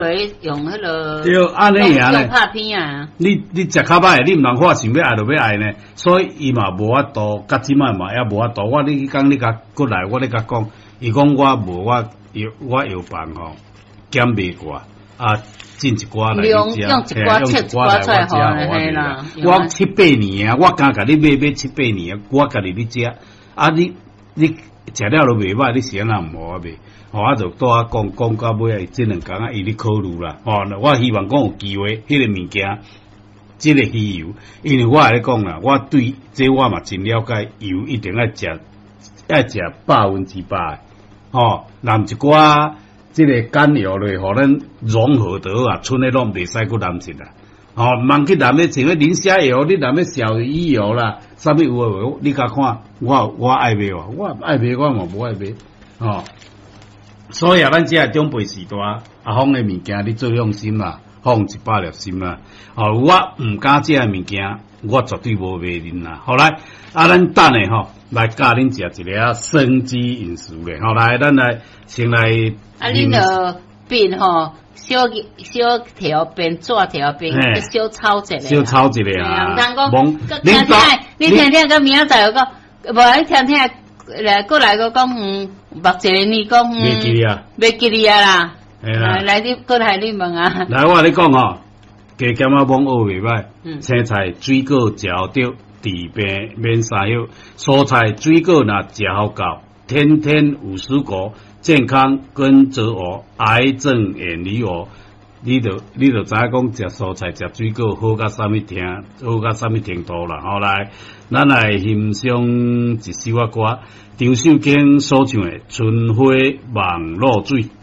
用迄个对，安尼样咧。 拍片啊！ 你食较歹，你毋通化想要爱就要爱呢，所以伊嘛无法度，甲即摆嘛也无法度。我你讲你甲过来，我咧甲讲，伊讲我无我药房吼减袂过啊，进一寡来用食， 一寡切一寡出来互嘿啦。 我7-8年啊，我敢甲你买7-8年啊，我家己咧食啊，你食了都袂歹，你是安那毋好袂？我就拄仔讲到尾啊，即两工啊，伊咧考虑啦。我希望讲有机会，迄个物件，即个鱼油，因为我咧讲啦，我对这我嘛真了解，油一定要食100%的。淋一寡即个甘油咧，互咱融合到啊，剩诶拢袂使搁淋一啦。毋通去淋咧像咧磷虾油，你淋咧小鱼油啦，啥物有诶？你甲看，我爱买哦，我爱买我嘛无爱买。所以啊，咱这长辈时代放诶物件，你最用心啦，放100粒心啦。我毋敢食诶物件，我绝对无买恁啦。好来，咱等下来教恁食一个生机饮食咧。来，咱来先来。 恁就变小条边、纸条边，小炒一个。 小炒一个啊！唔通讲，你听，个明仔载有讲，无你听来过来个讲，目前你讲， 袂记你啊啦。 系啦， 来你过来你问啊。 来我你讲加减仔网学袂歹，青菜水果食好着，治病免三药，蔬菜水果若食好够，天天有蔬果，健康跟着我，癌症远离我。你就知影讲食蔬菜食水果好到啥物程度啦。来，咱来欣赏一首歌，张秀卿所唱的《春花望露水》。